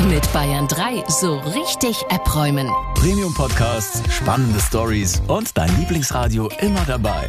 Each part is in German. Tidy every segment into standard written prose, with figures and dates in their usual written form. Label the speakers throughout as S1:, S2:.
S1: Mit Bayern 3 so richtig abräumen.
S2: Premium-Podcasts, spannende Stories und dein Lieblingsradio immer dabei.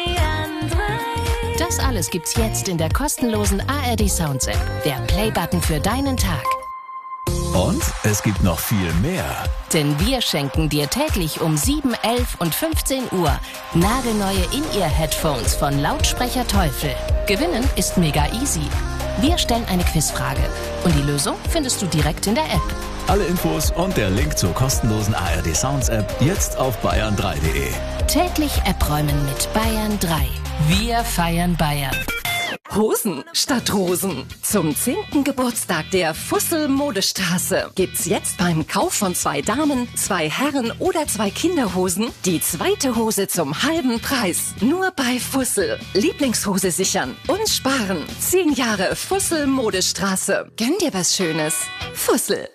S1: Das alles gibt's jetzt in der kostenlosen ARD Sounds App. Der Play-Button für deinen Tag.
S2: Und es gibt noch viel mehr.
S1: Denn wir schenken dir täglich um 7, 11 und 15 Uhr nagelneue In-Ear-Headphones von Lautsprecher Teufel. Gewinnen ist mega easy. Wir stellen eine Quizfrage und die Lösung findest du direkt in der App.
S2: Alle Infos und der Link zur kostenlosen ARD Sounds App jetzt auf bayern3.de.
S1: Täglich abräumen mit Bayern 3. Wir feiern Bayern.
S3: Hosen statt Rosen. Zum 10. Geburtstag der Fussel Modestraße gibt's jetzt beim Kauf von 2 Damen, 2 Herren oder 2 Kinderhosen die zweite Hose zum halben Preis. Nur bei Fussel. Lieblingshose sichern und sparen. 10 Jahre Fussel Modestraße. Gönn dir was Schönes. Fussel.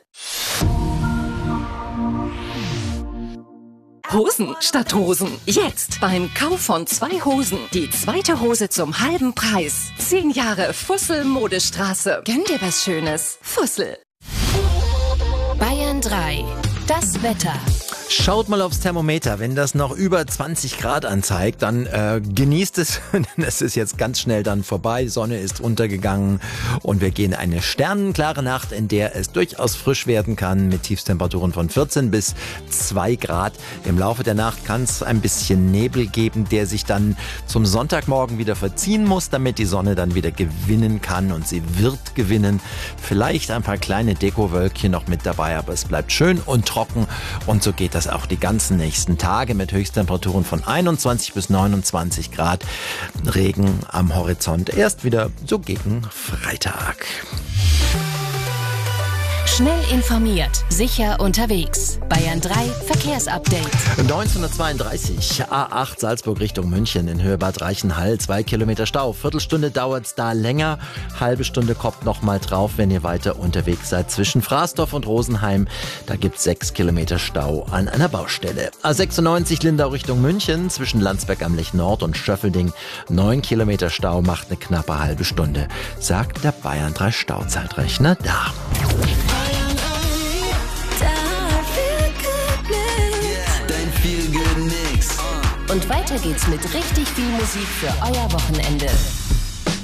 S3: Hosen statt Rosen. Jetzt beim Kauf von 2 Hosen die zweite Hose zum halben Preis. 10 Jahre Fussel Modestraße. Gönn dir was Schönes. Fussel.
S1: Bayern 3. Das Wetter.
S4: Schaut mal aufs Thermometer. Wenn das noch über 20 Grad anzeigt, dann genießt es. Es ist jetzt ganz schnell dann vorbei. Die Sonne ist untergegangen und wir gehen eine sternenklare Nacht, in der es durchaus frisch werden kann mit Tiefstemperaturen von 14 bis 2 Grad. Im Laufe der Nacht kann es ein bisschen Nebel geben, der sich dann zum Sonntagmorgen wieder verziehen muss, damit die Sonne dann wieder gewinnen kann und sie wird gewinnen. Vielleicht ein paar kleine Dekowölkchen noch mit dabei, aber es bleibt schön und trocken und so geht das auch die ganzen nächsten Tage mit Höchsttemperaturen von 21 bis 29 Grad. Regen am Horizont erst wieder so gegen Freitag.
S1: Schnell informiert, sicher unterwegs. Bayern 3 Verkehrsupdate.
S4: 1932 A8 Salzburg Richtung München in Höhe Bad Reichenhall. 2 Kilometer Stau. Viertelstunde dauert's da länger. Halbe Stunde kommt noch mal drauf, wenn ihr weiter unterwegs seid. Zwischen Frasdorf und Rosenheim, da gibt's 6 Kilometer Stau an einer Baustelle. A96 Lindau Richtung München. Zwischen Landsberg am Lech Nord und Schöffelding. 9 Kilometer Stau macht eine knappe halbe Stunde. Sagt der Bayern 3 Stauzeitrechner da.
S1: Und weiter geht's mit richtig viel Musik für euer Wochenende.